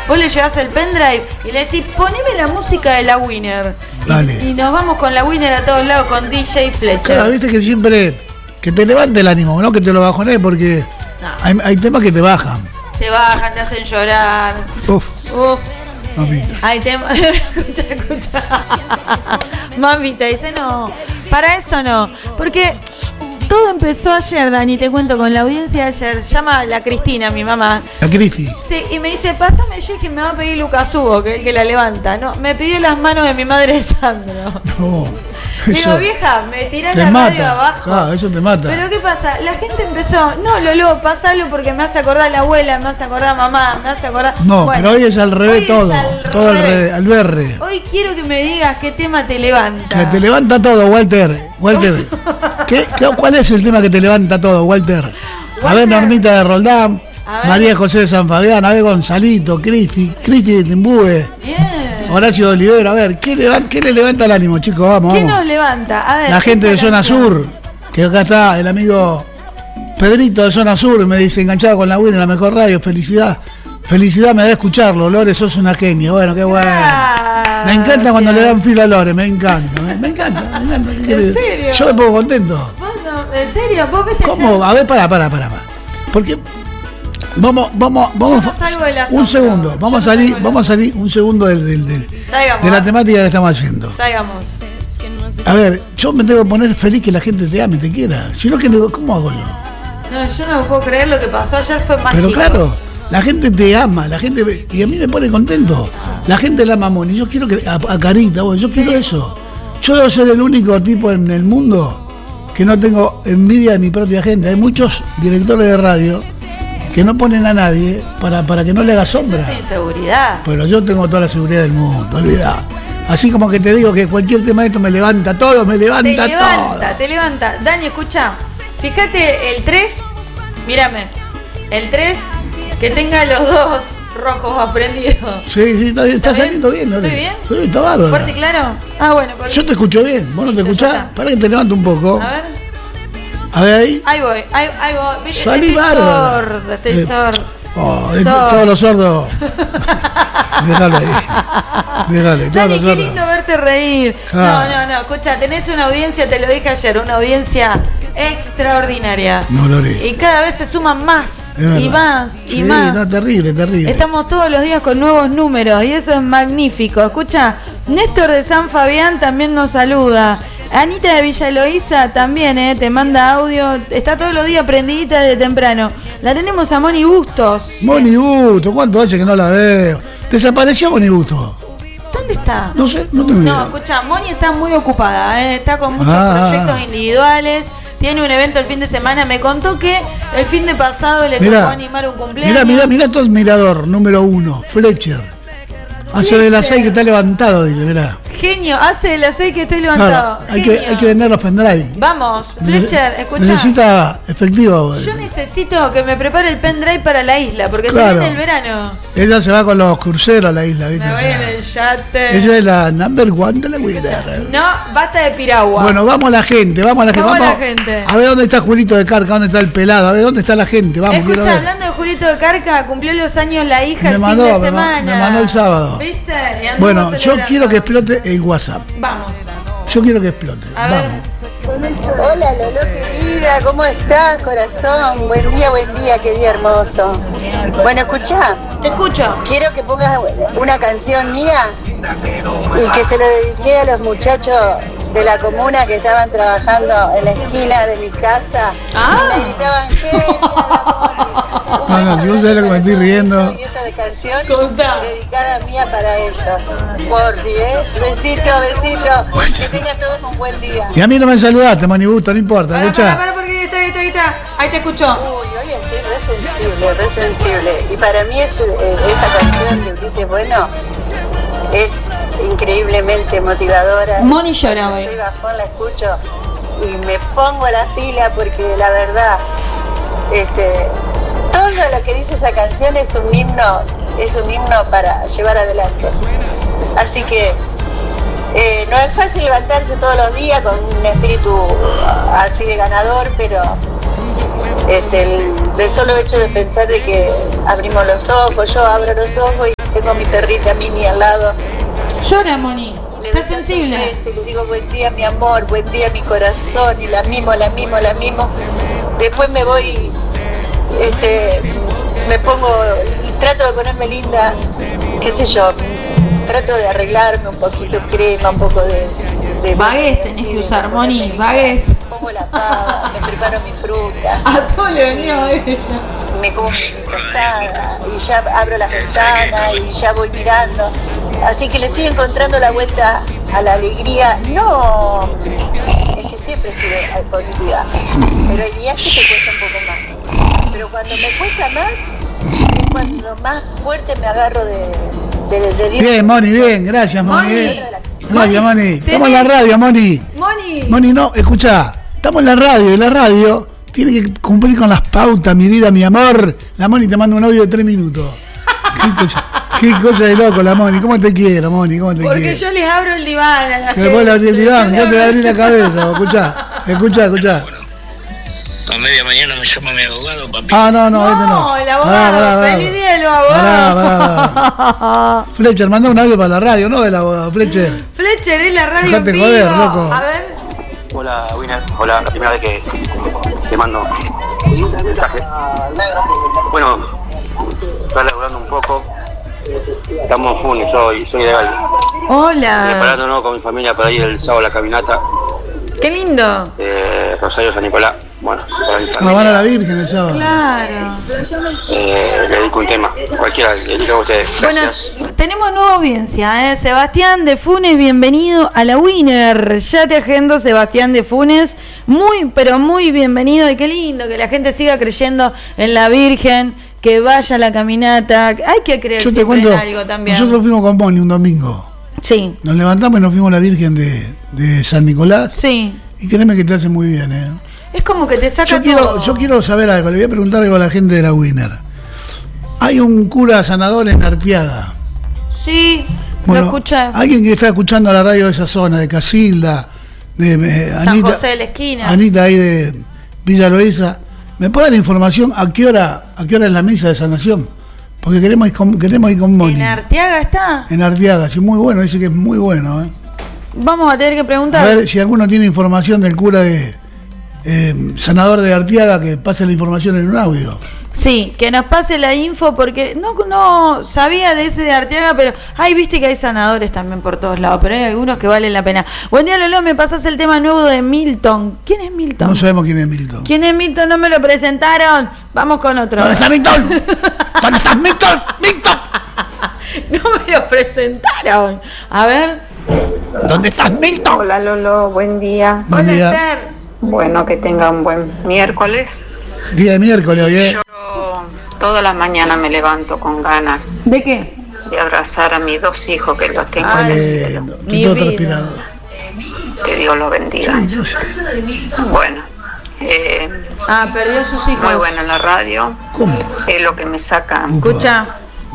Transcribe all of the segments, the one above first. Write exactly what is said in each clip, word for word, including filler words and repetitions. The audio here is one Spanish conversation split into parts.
vos le llevás el pendrive y le decís, poneme la música de la Winner. Dale. Y, y nos vamos con la Winner a todos lados con D J Fletcher. Claro, viste que siempre que te levante el ánimo, no que te lo bajones, porque no. hay, hay temas que te bajan. Te bajan, te hacen llorar. Uf. Uf. Mamita. Hay temas. escucha, escucha. Mamita, dice no. Para eso no. Porque todo empezó ayer, Dani, te cuento con la audiencia de ayer. Llama a la Cristina, mi mamá. La Cristi. Sí, y me dice, pásame yo que me va a pedir Lucas Hugo, que es el que la levanta. No, me pidió las manos de mi madre Sandro. No. Digo, eso vieja, me tirás te la mata. radio abajo. Ah, eso te mata. Pero ¿qué pasa? La gente empezó, no, Lolo, pasalo porque me hace acordar a la abuela, me hace acordar a mamá, me hace acordar... No, bueno, pero hoy es al revés hoy todo. es al todo al revés. revés, al berre. Hoy quiero que me digas qué tema te levanta. Que te levanta todo, Walter. Walter. ¿Qué, qué, ¿Cuál es el tema que te levanta todo, Walter? A ver, Normita de Roldán, María José de San Fabián, a ver, Gonzalito, Cristi, Cristi de Timbúe. Bien. Horacio de Olivera, a ver, ¿qué le, ¿qué le levanta el ánimo, chicos? Vamos, ¿Qué vamos. nos levanta? A ver, la gente de Zona canción? Sur, que acá está el amigo Pedrito de Zona Sur, me dice, enganchado con la Winner, la mejor radio, felicidad. Felicidad me da escucharlo, Lore, sos una genia. Bueno, qué bueno. Ah, me encanta gracias. cuando le dan filo a Lore, me encanta, me, me encanta, me encanta. ¿En serio? Yo me pongo contento. ¿Vos no? ¿En serio? ¿Vos viste ¿Cómo? ayer? A ver, pará, pará, pará. pará. Porque vamos, vamos, vamos. Yo no salgo del un asombro. segundo, Yo vamos no a salir, salgo del vamos a salir un segundo del, del, del, Salgamos, de la va. temática que estamos haciendo. Salgamos. A ver, yo me tengo que poner feliz que la gente te ame, te quiera. Si no, ¿cómo hago yo? No, yo no puedo creer lo que pasó ayer, fue mágico. Pero claro, la gente te ama, la gente y a mí me pone contento. La gente la ama a Moni. Yo quiero que a, a Carita, bueno, yo sí. quiero eso. Yo debo ser el único tipo en el mundo que no tengo envidia de mi propia gente. Hay muchos directores de radio que no ponen a nadie para, para que no le haga sombra. Eso es inseguridad. Pero yo tengo toda la seguridad del mundo, olvidá. Así como que te digo que cualquier tema de esto me levanta todo, me levanta todo. Te levanta, todo. te levanta. Dani, escucha, fíjate el tres, mírame, el tres, que tenga los dos rojos aprendidos. Sí, sí, está, bien, está, ¿Está saliendo bien, ¿no? ¿Estoy bien? Sí, está bárbaro. ¿Fuerte y claro? Ah, bueno. Porque... Yo te escucho bien, vos no te escuchás. Para que te levanto un poco. A ver. A ver ahí. Ahí voy, ahí, ahí voy. Salí estoy bárbaro. sordo, estoy Eh, sordo. Oh, de, Sordo. todos los sordos. Déjalo ahí. Déjalo, todos Dani, los qué sordos. lindo verte reír. Ah. No, no, no, escucha, tenés una audiencia, te lo dije ayer, una audiencia extraordinaria. No, Lore. Y cada vez se suman más, Es verdad. y más, Sí, y más. no, terrible, terrible. Estamos todos los días con nuevos números y eso es magnífico. Escucha, Néstor de San Fabián también nos saluda. Anita de Villa Eloísa también, eh, te manda audio. Está todos los días prendidita de temprano. La tenemos a Moni Bustos. Moni Busto, ¿cuánto hace que no la veo? Desapareció Moni Busto. ¿Dónde está? No sé, no tengo No, idea. escucha, Moni está muy ocupada, eh, está con muchos Ah. proyectos individuales. Tiene un evento el fin de semana. Me contó que el fin de pasado le Mirá, tocó animar un cumpleaños. Mirá, mirá, mirá todo el mirador, número uno, Fletcher. Hace de las seis que está levantado, dice, mirá. Genio, hace de las seis que estoy levantado. Claro, hay que, Genio. hay que vender los pendrive. Vamos, Fletcher, escucha. Necesita efectivo. Yo necesito que me prepare el pendrive para la isla, porque Claro. se viene el verano. Ella se va con los cruceros a la isla, ¿viste? Me O voy sea, en el yate. ella es la number one de la Winner. No, basta de piragua. Bueno, vamos a la gente, vamos a la gente. Vamos a la Vamos gente. a ver dónde está Julito de Carca, dónde está el pelado, a ver dónde está la gente. Vamos, quiero Escucha, ver. hablando de Julito de Carca, cumplió los años la hija Me el mandó, fin de me ma- semana. me mandó el sábado. ¿Viste? Y andamos Bueno, yo celebrando. quiero que explote el WhatsApp. Vamos. Yo quiero que explote. A ver. Vamos. Hola Lolo querida, ¿cómo estás, corazón? Buen día, buen día, qué día hermoso. Bueno, escuchá, Te escucho. quiero que pongas una canción mía y que se lo dediqué a los muchachos de la comuna que estaban trabajando en la esquina de mi casa Ah. y me gritaban, genia, No, no, si vos sabés lo que me estoy riendo. de canción Contá. dedicada mía para ellos. Por diez, besito, besito, que tengan todos un buen día. Y a mí no me saludaste, Moni Busto, no importa, Para, para, escuchá. para, porque ahí está, ahí está, ahí está. Ahí te escucho. Uy, hoy estoy re sensible, re sensible. Y para mí es, eh, esa canción de Ulises Bueno es increíblemente motivadora. Moni llora hoy. Estoy bajón, la escucho y me pongo la pila porque la verdad, este, todo lo que dice esa canción es un himno, es un himno para llevar adelante. Así que eh, no es fácil levantarse todos los días con un espíritu así de ganador, pero este, el, el solo hecho de pensar de que abrimos los ojos, yo abro los ojos tengo a mi perrita Mini al lado. Llora, Moni. Le Está doy tantos sensible. besos, le digo buen día mi amor, buen día mi corazón, y la mimo, la mimo, la mimo. Después me voy, este, me pongo, trato de ponerme linda, qué sé yo, trato de arreglarme un poquito crema, un poco de... de Bagués tenés que usar, Moni, bagués. Pongo la pava, me preparo mi fruta. A todo le venía ella. Me como mi tostada y ya abro las ventanas y ya voy mirando. Así que le estoy encontrando la vuelta a la alegría. No, es que siempre estuve positiva, pero hay días que te cuesta un poco más. Pero cuando me cuesta más, es cuando más fuerte me agarro de, de, de Dios. Bien, Moni, bien, gracias, Moni. Moni. bien. Gracias, Moni. Estamos en la tenés- radio, Moni. Moni. Moni, no, escuchá, estamos en la radio y la radio tiene que cumplir con las pautas, mi vida, mi amor. La Moni te manda un audio de tres minutos. Qué cosa, qué cosa de loco la Moni. ¿Cómo te quiero, Moni? ¿Cómo te Porque quiero? yo les abro el diván a la Que vos le abrís el gente. diván, Yo yo le te abro- abrí la cabeza. Escuchá, escuchá, escuchá. A media mañana me llama mi abogado, papi. Ah, no, no, este no. No, el Pará, abogado. pará, pará. Feliz día de los Pará, abogados. pará, pará. Fletcher, mandá un audio para la radio, no del abogado, Fletcher. Fletcher es la radio Dejate en vivo. joder, loco. A ver. Hola, Winner. Hola, la primera vez que te mando mensaje. Bueno, estoy laburando un poco. Estamos en Funes, soy, soy legal. Hola. Preparándonos con mi familia para ir el sábado a la caminata Qué lindo. de Rosario San Nicolás. Bueno, para mi Ah, van a familia. la Virgen el sábado. Claro. Eh, le dedico un tema. Cualquiera, elijan ustedes. Bueno, Gracias. tenemos nueva audiencia, ¿eh? Sebastián de Funes, bienvenido a la Winner. Ya te agendo, Sebastián de Funes. Muy, pero muy bienvenido. Y qué lindo que la gente siga creyendo en la Virgen, que vaya a la caminata. Hay que creer Yo te siempre cuento, en algo también. nosotros fuimos con Moni un domingo. Sí, Nos levantamos y nos fuimos a la Virgen de, de San Nicolás. sí. Y créeme que te hace muy bien, ¿eh? Es como que te saca Yo quiero, todo. yo quiero saber algo, le voy a preguntar algo a la gente de la Winner. Hay un cura sanador en Arteaga. Sí, Bueno, lo escuché. alguien que está escuchando la radio de esa zona, de Casilda, de eh, San Anita, José de la Esquina. Anita ahí de Villa Loíza, ¿me puede dar información a qué hora, a qué hora es la misa de sanación? Porque queremos ir con, queremos ir con Moni. ¿En Arteaga está? En Arteaga, sí, muy bueno, dice que es muy bueno, ¿eh? Vamos a tener que A preguntar. ver si alguno tiene información del cura de eh, sanador de Arteaga, que pase la información en un audio. Sí, que nos pase la info porque no, no sabía de ese de Arteaga, pero ay, viste que hay sanadores también por todos lados, pero hay algunos que valen la pena. Buen día, Lolo, me pasas el tema nuevo de Milton. ¿Quién es Milton? No sabemos quién es Milton. ¿Quién es Milton? No me lo presentaron. Vamos con otro. ¿Dónde está Milton? ¿Dónde está Milton? ¡Milton! No me lo presentaron. A ver. ¿Dónde estás, Milton? Hola Lolo, buen día. Buen Hola, día. Esther. Bueno, que tenga un buen miércoles. Día de miércoles hoy, ¿eh? Yo todas las mañanas me levanto con ganas ¿De qué? de abrazar a mis dos hijos que los tengo Ay, en el Lindo, cielo. estoy Mi todo vida. transpirado. Que Dios los bendiga. Sí, no sé. Bueno, eh, Ah, perdió a sus hijos. muy buena la radio. ¿Cómo? Es lo que me saca. Upa. Escucha.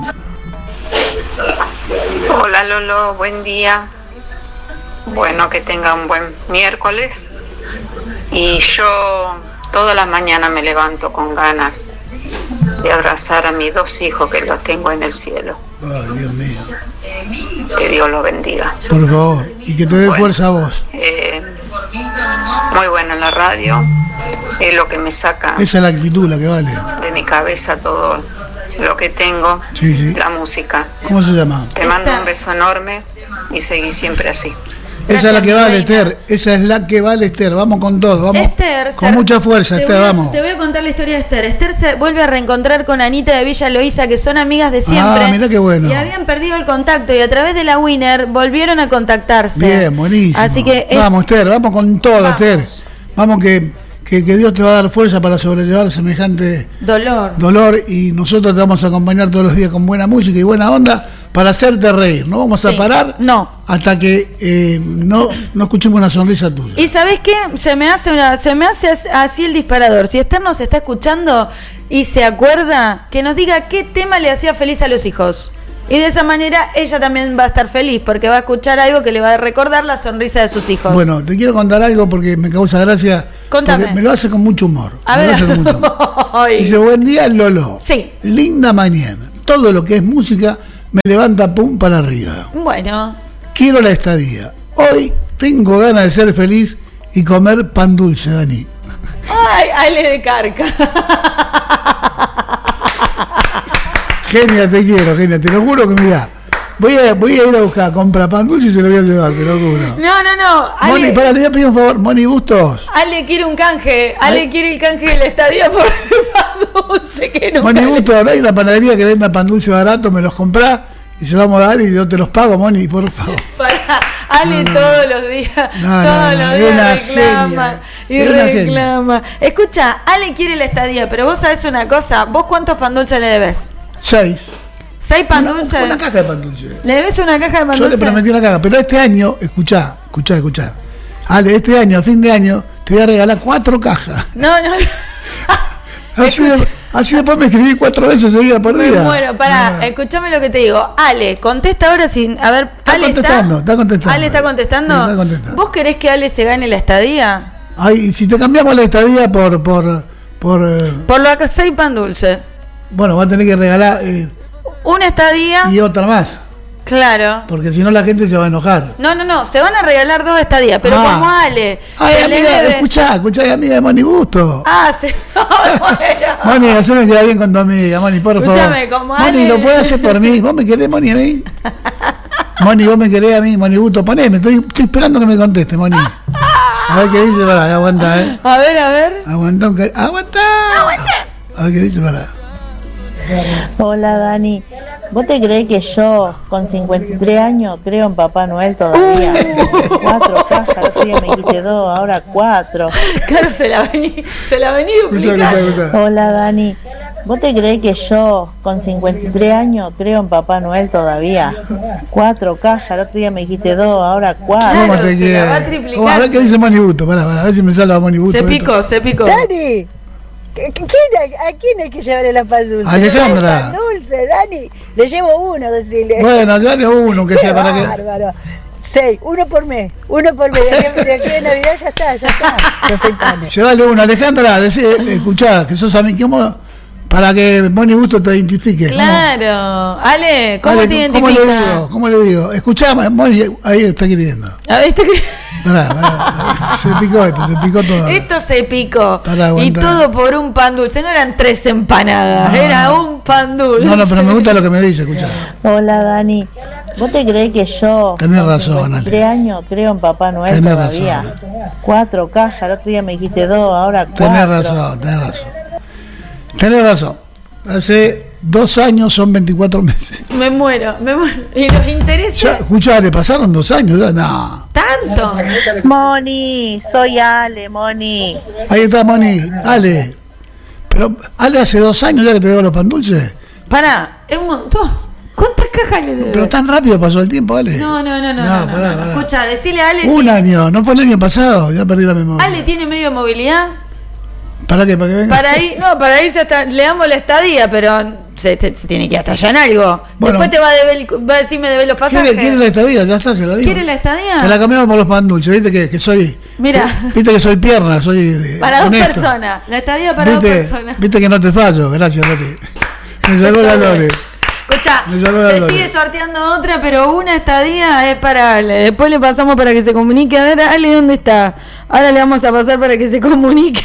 Hola Lolo, buen día. Bueno, que tenga un buen miércoles. Y yo todas las mañanas me levanto con ganas de abrazar a mis dos hijos que los tengo en el cielo. Ay, Dios mío. Que Dios los bendiga. Por favor. Y que te dé Bueno. fuerza a vos. Eh, muy buena la radio. Es lo que me saca Esa es la actitud, la que vale. de mi cabeza todo lo que tengo, Sí, sí. la música. ¿Cómo se llama? Te mando un beso enorme y seguí siempre así. Esa es la que mi vale, reina. Esther. Esa es la que vale, Esther. Vamos con todo. Vamos. Esther, con se- mucha fuerza, te Esther, voy a- vamos. Te voy a contar la historia de Esther. Esther se vuelve a reencontrar con Anita de Villa Loíza, que son amigas de siempre. Ah, mirá qué bueno. Y habían perdido el contacto y a través de la Winner volvieron a contactarse. Bien, buenísimo. Así que es- Vamos, Esther, vamos con todo, Vamos. Esther. Vamos que, que, que Dios te va a dar fuerza para sobrellevar semejante dolor. dolor y nosotros te vamos a acompañar todos los días con buena música y buena onda para hacerte reír. No vamos a Sí. parar No. hasta que eh, no, no escuchemos una sonrisa tuya. Y ¿sabés qué? Se me hace una, se me hace as- así el disparador. Si Esther nos está escuchando y se acuerda, que nos diga qué tema le hacía feliz a los hijos. Y de esa manera ella también va a estar feliz porque va a escuchar algo que le va a recordar la sonrisa de sus hijos. Bueno, te quiero contar algo porque me causa gracia. Contame. Porque me lo hace con mucho humor. A me ver. lo hace con mucho humor. Ay. Dice, buen día, Lolo. Sí. Linda mañana. Todo lo que es música me levanta pum para arriba. Bueno. Quiero la estadía. Hoy tengo ganas de ser feliz y comer pan dulce, Dani. Ay, Ale de Carca. Genia, te quiero, Genia, te lo juro que mirá. Voy a, voy a ir a buscar, compra pan dulce y se lo voy a llevar, te lo juro. No, no, no. Ale, Moni, para, le voy a pedir un favor, Moni Bustos. Ale quiere un canje. Ale Ay. quiere el canje de la estadía por el pan dulce que no. Moni Bustos, hay una panadería que venda pan dulce barato, me los comprás y se los vamos a dar y yo te los pago, Moni, por favor. Para Ale No, no. todos los días, No, no, todos no, los es días una reclama genia, y es una reclama. Escucha, Ale quiere la estadía, pero vos sabés una cosa, ¿vos cuántos pan dulces le debes? Seis. ¿Seis pan Una, dulces? una caja de pan dulce. ¿Le debes una caja de pan Yo le dulces? prometí una caja, pero este año, escuchá, escuchá, escuchá. Ale, este año, a fin de año, te voy a regalar cuatro cajas. No, no. Así, de- así después me escribí cuatro veces seguida por día. Bueno, pará, No. escuchame lo que te digo. Ale, contesta ahora sin. A ver, Está Ale contestando, está. está contestando. Ale está contestando. Sí, está contestando. ¿Vos querés que Ale se gane la estadía? Ay, y si te cambiamos la estadía por, por, por eh, Por lo que seis pan dulce. bueno, va a tener que regalar eh, Una estadía. y otra más, Claro. porque si no la gente se va a enojar. No, no, no, se van a regalar dos estadías, pero Ah. como Ale. Ay, se le amiga, debe- escuchá, escuchá, amiga de Moni Busto. Ah, se. Moni, haceme quedar bien con tu amiga, Moni, por favor. Escuchame, como Moni, Ale- ¿lo puedes hacer por mí? ¿Vos me querés, Moni, a mí? Moni, ¿vos me querés a mí, Moni Busto? Poneme, estoy, estoy esperando que me conteste, Moni. A ver qué dice, pará, aguanta, ¿eh? A ver, a ver. Aguanta, un ca- aguanta. A ver qué dice, pará. Hola Dani, ¿vos te crees que yo con cincuenta y tres años creo en Papá Noel todavía? Cuatro cajas, el otro día me dijiste dos, ahora cuatro. Claro, se la vení, se la vení Escuchá, escuchá, duplicando. escuchá. Hola Dani, ¿vos te crees que yo con cincuenta y tres años creo en Papá Noel todavía? Cuatro cajas, el otro día me dijiste dos, ahora cuatro. ¿Cómo Claro, te se la va a quieres? triplicar. Oh, a ver qué dice Moni Busto, pará, pará, a ver si me salva Moni Busto. Se esto. picó, se picó. Dani, ¿quién, a quién hay que llevarle la pan dulce? Alejandra. Pan dulce, Dani. Le llevo uno, decirle. Bueno, dale uno que Qué sea para que. bárbaro. Seis, uno por mes, uno por mes. De aquí, de aquí de Navidad ya está, ya está. Los seis panes. Llévale uno, Alejandra, decí, eh, escuchá, que sos amigo, ¿cómo? Para que Moni Busto te identifique. ¿cómo? Claro. Ale, ¿cómo Ale, te ¿cómo le identificas? digo? ¿Cómo le digo? Escuchá, Moni, ahí está escribiendo. A ver, este que- Pará, pará, se picó esto, se picó todo. Esto se picó. Pará, Y aguantá. todo por un pan dulce. No eran tres empanadas, No, era no. un pan dulce. No, no, pero me gusta lo que me dice, escuchá. Hola Dani, ¿vos te crees que yo Tenés con razón, cincuenta y tres Ale. años creo en Papá Noel Tenés todavía? razón. Cuatro cajas, el otro día me dijiste dos, ahora cuatro. Tenés razón, tenés razón. Tenés razón. Hace dos años son veinticuatro meses. Me muero, me muero. Y los intereses. Ya, escuchá, le pasaron dos años, ya, no. Tanto. Moni, soy Ale, Moni. Ahí está, Moni, Ale. Pero, Ale, hace dos años ya que te veo los pan dulces. Pará, es un montón. ¿Cuántas cajas le debes? Pero tan rápido pasó el tiempo, Ale. No, no, no, no. No, no, no, pará, no. pará. Escucha, decile a Ale. Un si- año, no fue el año pasado, ya perdí la memoria. Ale tiene medio de movilidad. ¿Para qué? ¿Para que venga? Para ir, no, para irse hasta, le damos la estadía, pero se, te- se tiene que ir hasta allá en algo. Bueno. Después te va a deber, va a decir me debes los pasajes. ¿Quiere, quiere la estadía? Ya está, se la digo. ¿Quiere la estadía? Se la cambiamos por los pan dulces, viste que, que soy. Mira. Viste que soy pierna, soy. de- Para dos honesto. personas. La estadía para ¿Viste, dos personas. Viste que no te fallo, gracias, Lore. Me sacó la Lore. Escucha, Me salvó la se Lore. sigue sorteando otra, pero una estadía es para Ale. Después le pasamos para que se comunique. A ver, Ale, ¿dónde está? Ahora le vamos a pasar para que se comunique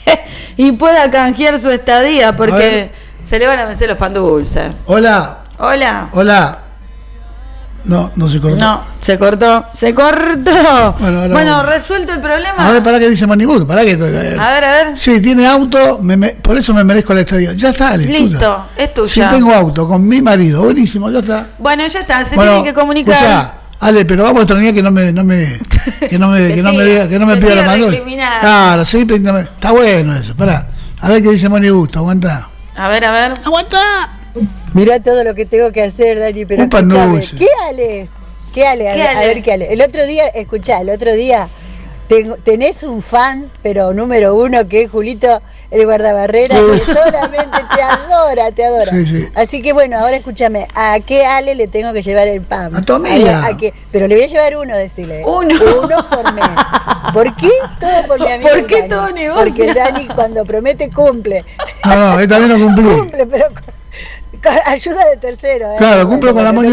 y pueda canjear su estadía, A ver. porque se le van a vencer los pan dulces. Hola, Hola. hola. No, no se cortó. No, se cortó, se cortó. Bueno, ahora Bueno, vamos. resuelto el problema. A ver, ¿para qué dice Manibut? ¿Para qué? A ver, a ver. Sí, tiene auto, me, me- por eso me merezco la estadía. Ya está, Ale, Listo, tuya. es tuya. Sí, tengo auto con mi marido, buenísimo, ya está. Bueno, ya está, se Bueno, tiene que comunicar. escuchá, Ale, pero vamos a extrañar que no me, no me, que no me, Que que no me siga, diga, que no me que pida siga la mandol. recriminando. Claro, sí, pero no me- está bueno eso, pará. A ver qué dice Manibut, aguanta. A ver, a ver. Aguanta. Mirá todo lo que tengo que hacer, Dani, pero Un pan escuchame, dulce. ¿qué Ale? ¿Qué Ale? A, ¿Qué a Ale? ver, ¿qué Ale? El otro día, escuchá, el otro día tengo- tenés un fan, pero número uno, que es Julito, el guardabarrera, que solamente te adora, te adora. Sí, sí. Así que bueno, ahora escúchame, ¿a qué Ale le tengo que llevar el pan? A tu amiga. A- a qué- pero le voy a llevar uno, decirle. Uno. Uno por mes. ¿Por qué? Todo por mi amigo. ¿Por qué Dani. todo negocio? Porque Dani cuando promete cumple. No, no, esta vez no cumplí. Cumple, pero cu- ayuda de tercero. ¿eh? Claro, cumplo con la moña